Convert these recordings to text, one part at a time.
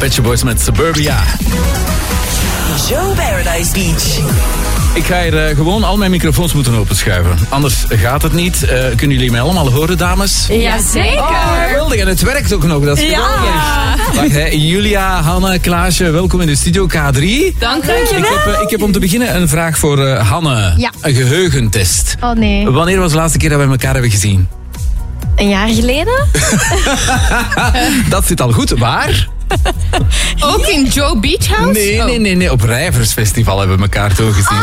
Pet Shop Boys met Suburbia. Joe Paradise Beach. Ik ga hier gewoon al mijn microfoons moeten openschuiven. Anders gaat het niet. Kunnen jullie mij allemaal horen, dames? Jazeker. Oh, geweldig. En het werkt ook nog. Dat is geweldig. Wacht, hè. Julia, Hanne, Klaasje, welkom in de studio K3. Dank je. Ik heb om te beginnen een vraag voor Hanne. Ja. Een geheugentest. Oh nee. Wanneer was de laatste keer dat we elkaar hebben gezien? Een jaar geleden? Dat zit al goed. Waar? Ook in Joe Beach House? Nee. Op Rijversfestival hebben we elkaar toen gezien.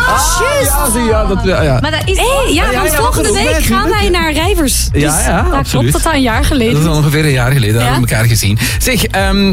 Ja. Maar dat is... want volgende week gaan wij naar Rijvers. Dus absoluut. klopt dat al een jaar geleden. Dat is al ongeveer een jaar geleden dat we elkaar gezien. Zeg,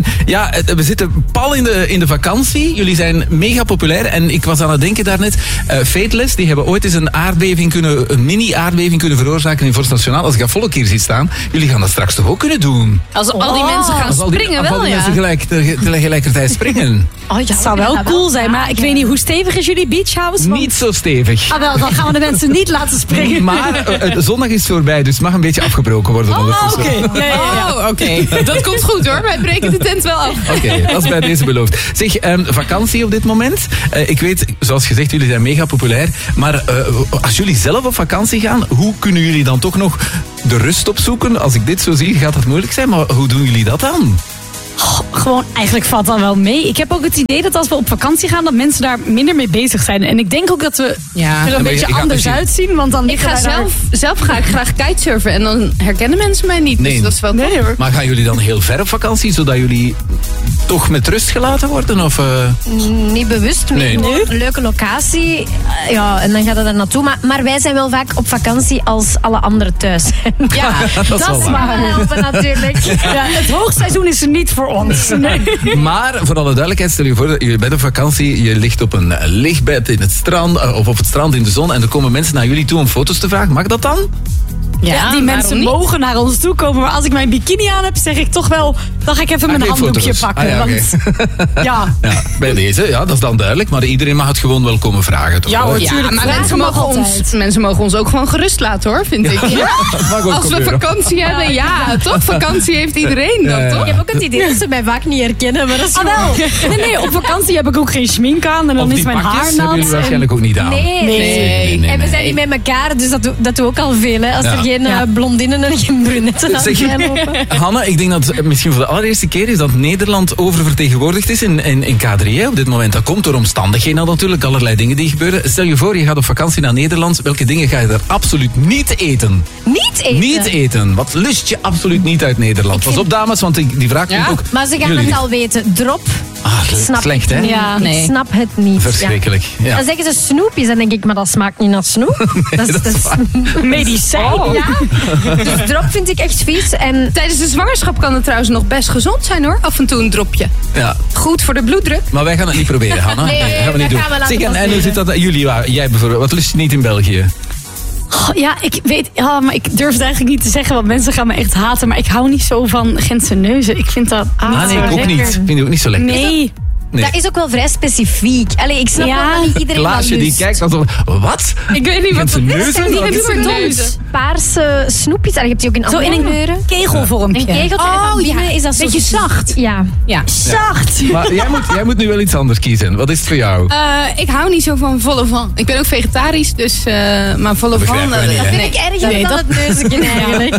we zitten pal in de vakantie. Jullie zijn mega populair. En ik was aan het denken daarnet. Fateless, die hebben ooit eens een mini-aardbeving kunnen veroorzaken in Forst Nationaal. Als ik dat volk hier zie staan, jullie gaan dat straks toch ook kunnen doen? Als al die mensen gaan springen Als al die mensen tegelijkertijd springen. Oh ja, Het zou wel cool zijn, maar ik weet niet, hoe stevig is jullie beach house? Niet zo stevig. Ah wel, dan gaan we de mensen niet laten springen. Maar de zondag is voorbij, dus het mag een beetje afgebroken worden ondertussen. Oké. Dat komt goed hoor, wij breken de tent wel af. Oké, dat is bij deze beloofd. Zeg, vakantie op dit moment. Ik weet, zoals gezegd, jullie zijn mega populair. Maar als jullie zelf op vakantie gaan, hoe kunnen jullie dan toch nog de rust opzoeken? Als ik dit zo zie, gaat dat moeilijk zijn. Maar hoe doen jullie dat dan? Gewoon, eigenlijk valt dat wel mee. Ik heb ook het idee dat als we op vakantie gaan, dat mensen daar minder mee bezig zijn. En ik denk ook dat we er een beetje anders uitzien. Want dan Ik ga zelf ga ik graag kitesurfen en dan herkennen mensen mij niet. Nee. Dus dat is wel Nee hoor. Maar gaan jullie dan heel ver op vakantie, zodat jullie toch met rust gelaten worden? Of, niet bewust. Nee. Gewoon een leuke locatie. Ja, en dan gaat het er naartoe. Maar wij zijn wel vaak op vakantie als alle anderen thuis zijn. Ja, dat is wel waar. Maar helpen natuurlijk. Ja, het hoogseizoen is er niet voor ons. Nee. Maar voor alle duidelijkheid, stel je voor dat je bent op vakantie, je ligt op een lichtbed in het strand, of op het strand in de zon, en er komen mensen naar jullie toe om foto's te vragen. Mag dat dan? Ja, die mensen mogen naar ons toe komen. Maar als ik mijn bikini aan heb, zeg ik toch wel, dan ga ik even mijn geen handdoekje foto's. pakken. Ah, ja, Want bij deze, dat is dan duidelijk. Maar iedereen mag het gewoon wel komen vragen, toch? Ja, hoor. Ja, Tuurlijk, maar vragen mensen mogen ons ook gewoon gerust laten hoor, vind ik. Ja. Dat mag ook Als we gebeuren. vakantie hebben, toch? Vakantie heeft iedereen dan, Ja. toch? Ik heb ook het idee dat ze mij vaak niet herkennen. Maar dat is gewoon... Nee, op vakantie heb ik ook geen schmink aan. En dan Of is die mijn haar pakjes hebben nat. jullie waarschijnlijk ook niet aan. Nee. En we zijn niet met elkaar, dus dat doet ook al veel. Hè. Als er geen blondinnen en geen brunetten aan Zeg, zijn lopen. Hanne, ik denk dat het misschien voor de allereerste keer is dat Nederland oververtegenwoordigd is in K3 hè, op dit moment. Dat komt door omstandigheden natuurlijk, allerlei dingen die gebeuren. Stel je voor, je gaat op vakantie naar Nederland. Welke dingen ga je er absoluut niet eten? Niet eten? Niet eten. Wat lust je absoluut niet uit Nederland? Pas op, dames, want die vraag komt ook. Maar ze gaan jullie. het al weten. Drop. Snap Slecht, hè? Ja, Nee. ik snap het niet. Verschrikkelijk. Ja. Dan zeggen ze snoepjes, dan denk ik, maar dat smaakt niet naar snoep. dat is Medicijn. Ja. Dus drop vind ik echt vies. En Tijdens de zwangerschap kan het trouwens nog best gezond zijn hoor. Af en toe een dropje. Ja. Goed voor de bloeddruk. Maar wij gaan het niet proberen, Hanne. Nee, dat gaan we niet dat doen. gaan we laten Zeg, en hoe passeren. zit dat? Julia, jij bijvoorbeeld, wat lust je niet in België? Ja, ik weet, maar ik durf het eigenlijk niet te zeggen, want mensen gaan me echt haten. Maar ik hou niet zo van Gentse neuzen. Ik vind dat Nee, ik ook niet. Ik vind het ook niet zo lekker. Nee. Nee. dat is ook wel vrij specifiek. Allee, ik snap Ja. wel dat niet iedereen Klaasje dat die lust. kijkt alsof... Wat? Ik weet niet wat Gentse het is. neuzen? Die Wat is hebben het? neuzen. Paarse snoepjes. En je hebt die ook in Zo in andere een kleuren. kegelvormpje. Een kegeltje. en van binnen is dat zo Beetje zacht. Ja. Ja. Zacht. Maar jij moet nu wel iets anders kiezen. Wat is het voor jou? Ik hou niet zo van vol au vent. Ik ben ook vegetarisch, dus maar vol au Begrijpen vent. wij niet, hè? Vind ik erger Nee, dan dat- het neusje eigenlijk.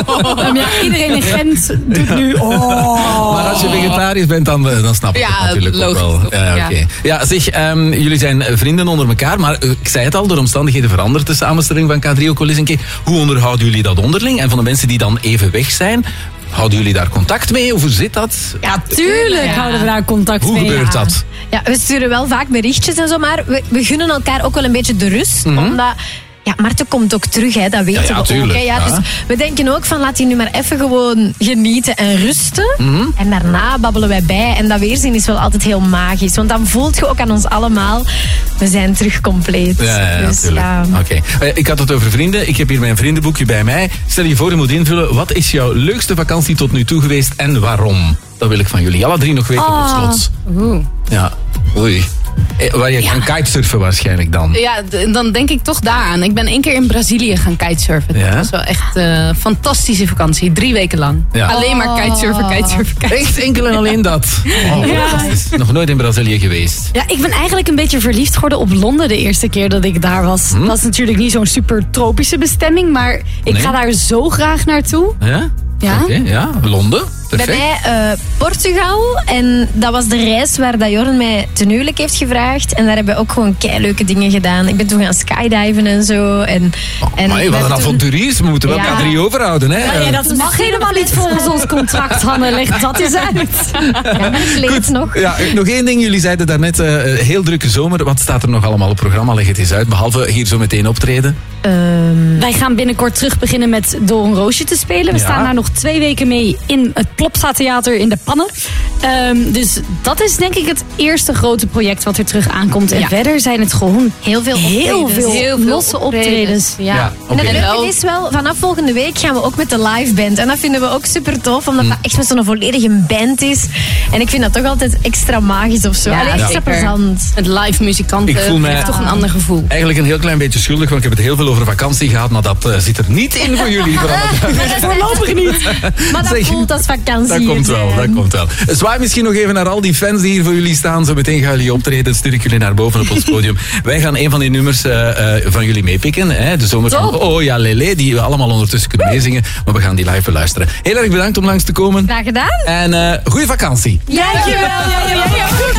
Ja, iedereen in Gent doet nu... Maar als je vegetarisch bent, dan snap ik Ja, het natuurlijk logisch, ook wel. toch? Ja, Ja. oké. Ja, zeg, jullie zijn vrienden onder elkaar, maar ik zei het al, door omstandigheden verandert de samenstelling van K3 ook wel eens een keer. Hoe onderhouden jullie dat onderling? En van de mensen die dan even weg zijn, houden jullie daar contact mee? Of hoe zit dat? Ja, tuurlijk houden we daar contact Hoe mee. gebeurt ja. dat? Ja, we sturen wel vaak berichtjes en zo, maar we gunnen elkaar ook wel een beetje de rust. Omdat... Ja, Marten komt ook terug, hè, dat weten Ja, we ook. tuurlijk, Hè, ja. ja. Dus we denken ook van, laat die nu maar even gewoon genieten en rusten. En daarna babbelen wij bij. En dat weerzien is wel altijd heel magisch. Want dan voelt je ook aan ons allemaal, we zijn terug compleet. Ja, Dus, natuurlijk. ja. Oké. Ik had het over vrienden. Ik heb hier mijn vriendenboekje bij mij. Stel je voor, je moet invullen. Wat is jouw leukste vakantie tot nu toe geweest en waarom? Dat wil ik van jullie alle drie nog weten tot slot. Ja. Oei. Waar je kan kitesurfen waarschijnlijk dan. Ja, dan denk ik toch daaraan. Ik ben 1 keer in Brazilië gaan kitesurfen. Ja? Dat was wel echt een fantastische vakantie. 3 weken lang. Ja. Alleen maar kitesurfen. Echt enkel en alleen dat. Nog nooit in Brazilië geweest. Ja, ik ben eigenlijk een beetje verliefd geworden op Londen de eerste keer dat ik daar was. Dat is natuurlijk niet zo'n super tropische bestemming, maar ik ga daar zo graag naartoe. Ja? Ja? Oké, ja. Londen. Bij Perfect. mij Portugal. En dat was de reis waar dat Jorn mij ten huwelijk heeft gevraagd. En daar hebben we ook gewoon keileuke dingen gedaan. Ik ben toen gaan skydiven en zo. Maar wat een avonturier. We moeten wel K3 overhouden. Hè? Ja, dat mag helemaal niet volgens ons contract, Hanne. Leg dat eens uit. Ja, maar ik leef het nog. Ja, nog één ding. Jullie zeiden daarnet, heel drukke zomer. Wat staat er nog allemaal op programma? Leg het eens uit. Behalve hier zo meteen optreden. Wij gaan binnenkort terug beginnen met Door een Roosje te spelen. We staan daar nog 2 weken mee in het Plopsa Theater in de Pannen. Dus dat is denk ik het eerste grote project wat er terug aankomt. En verder zijn het gewoon heel veel losse optredens. Ja. En het leuke is wel, vanaf volgende week gaan we ook met de live band. En dat vinden we ook super tof, omdat dat echt met zo'n volledige band is. En ik vind dat toch altijd extra magisch of zo. Ja, extra zeker. plezant. Met live muzikanten. Ik voel mij heeft toch een ander gevoel. Eigenlijk een heel klein beetje schuldig, want ik heb het heel veel over vakantie gehad, maar dat zit er niet in voor jullie. Voorlopig niet. Maar dat voelt als vakantie. Dat komt wel, dat komt wel. Zwaai misschien nog even naar al die fans die hier voor jullie staan. Zo meteen gaan jullie optreden, stuur ik jullie naar boven op ons podium. Wij gaan een van die nummers van jullie meepikken. Hè? De zomer van Oh ja Lele, die we allemaal ondertussen kunnen meezingen. Maar we gaan die live beluisteren. Heel erg bedankt om langs te komen. Graag gedaan. En goede vakantie. Dankjewel.